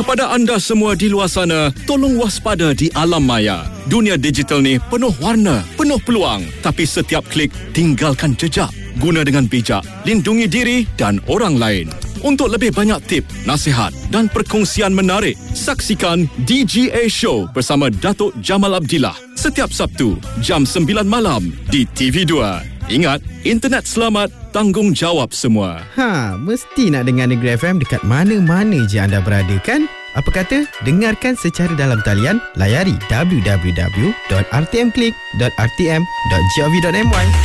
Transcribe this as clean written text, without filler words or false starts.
Kepada anda semua di luar sana, tolong waspada di alam maya. Dunia digital ni penuh warna, penuh peluang. Tapi setiap klik, tinggalkan jejak. Guna dengan bijak, lindungi diri dan orang lain. Untuk lebih banyak tip, nasihat dan perkongsian menarik, saksikan DGA Show bersama Datuk Jamal Abdillah setiap Sabtu, jam 9 malam di TV2. Ingat, internet selamat, tanggungjawab semua. Mesti nak dengar Negeri FM dekat mana-mana je anda berada kan? Apa kata? Dengarkan secara dalam talian, layari www.rtmclick.rtm.gov.my.